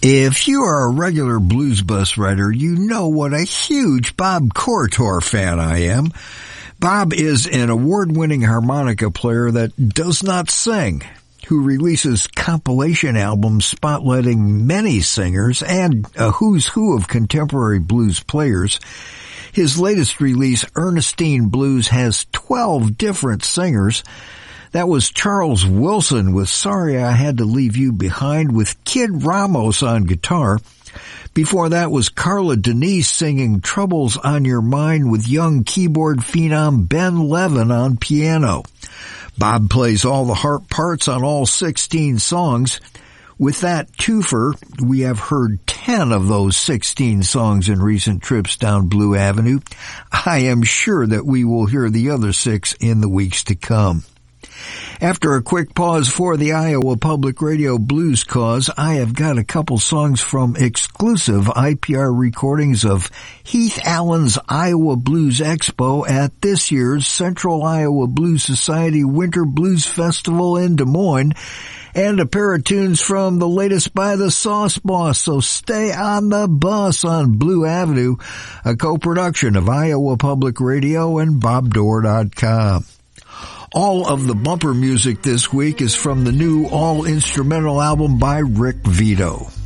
If you are a regular Blues Bus writer, you know what a huge Bob Corritore fan I am. Bob is an award-winning harmonica player that does not sing, who releases compilation albums spotlighting many singers and a who's who of contemporary blues players. His latest release, Ernestine Blues, has 12 different singers. That was Charles Wilson with Sorry I Had to Leave You Behind with Kid Ramos on guitar. Before that was Carla Denise singing Troubles on Your Mind with young keyboard phenom Ben Levin on piano. Bob plays all the harp parts on all 16 songs. With that twofer, we have heard 10 of those 16 songs in recent trips down Blue Avenue. I am sure that we will hear the other 6 in the weeks to come. After a quick pause for the Iowa Public Radio Blues Cause, I have got a couple songs from exclusive IPR recordings of Heath Allen's Iowa Blues Expo at this year's Central Iowa Blues Society Winter Blues Festival in Des Moines, and a pair of tunes from the latest by the Sauce Boss, so stay on the bus on Blue Avenue, a co-production of Iowa Public Radio and BobDoor.com. All of the bumper music this week is from the new all-instrumental album by Rick Vito.